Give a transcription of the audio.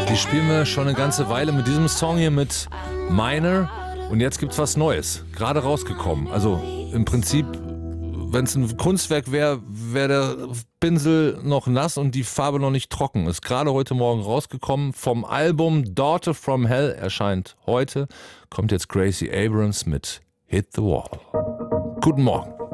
Die spielen wir schon eine ganze Weile mit diesem Song hier mit Minor und jetzt gibt's was Neues, gerade rausgekommen. Also im Prinzip, wenn es ein Kunstwerk wäre, wäre der Pinsel noch nass und die Farbe noch nicht trocken. Ist gerade heute Morgen rausgekommen vom Album Daughter from Hell, erscheint heute. Kommt jetzt Gracie Abrams mit Hit the Wall. Guten Morgen.